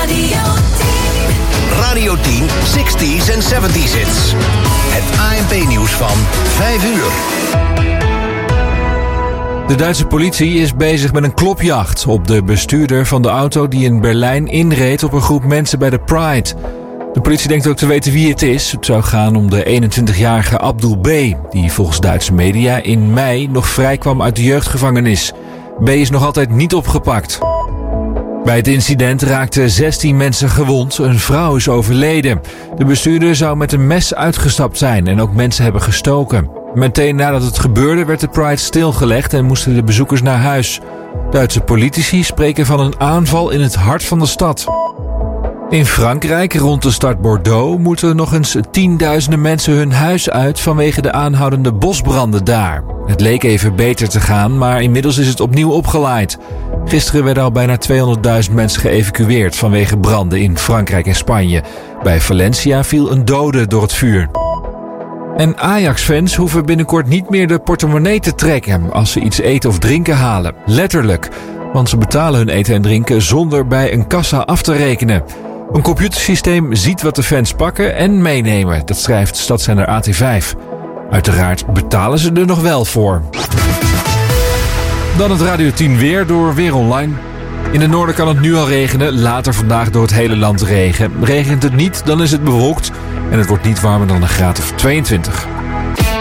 Radio 10, 60s en 70s hits. Het ANP-nieuws van 5 uur. De Duitse politie is bezig met een klopjacht op de bestuurder van de auto die in Berlijn inreed op een groep mensen bij de Pride. De politie denkt ook te weten wie het is. Het zou gaan om de 21-jarige Abdul B., die volgens Duitse media in mei nog vrijkwam uit de jeugdgevangenis. B. is nog altijd niet opgepakt. Bij het incident raakten 16 mensen gewond. Een vrouw is overleden. De bestuurder zou met een mes uitgestapt zijn en ook mensen hebben gestoken. Meteen nadat het gebeurde werd de Pride stilgelegd en moesten de bezoekers naar huis. Duitse politici spreken van een aanval in het hart van de stad. In Frankrijk, rond de stad Bordeaux, moeten nog eens tienduizenden mensen hun huis uit vanwege de aanhoudende bosbranden daar. Het leek even beter te gaan, maar inmiddels is het opnieuw opgelaaid. Gisteren werden al bijna 200.000 mensen geëvacueerd vanwege branden in Frankrijk en Spanje. Bij Valencia viel een dode door het vuur. En Ajax-fans hoeven binnenkort niet meer de portemonnee te trekken als ze iets eten of drinken halen. Letterlijk, want ze betalen hun eten en drinken zonder bij een kassa af te rekenen. Een computersysteem ziet wat de fans pakken en meenemen, dat schrijft stadszender AT5. Uiteraard betalen ze er nog wel voor. Dan het Radio 10 weer door Weer Online. In het noorden kan het nu al regenen, later vandaag door het hele land regen. Regent het niet, dan is het bewolkt en het wordt niet warmer dan een graad of 22.